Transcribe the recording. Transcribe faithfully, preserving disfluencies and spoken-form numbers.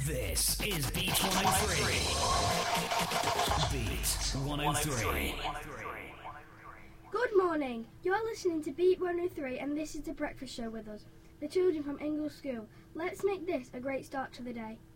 This is Beat one oh three. Beat one oh three. Good morning. You're listening to Beat one oh three and this is The Breakfast Show with us, the children from Ingle School. Let's make this a great start to the day.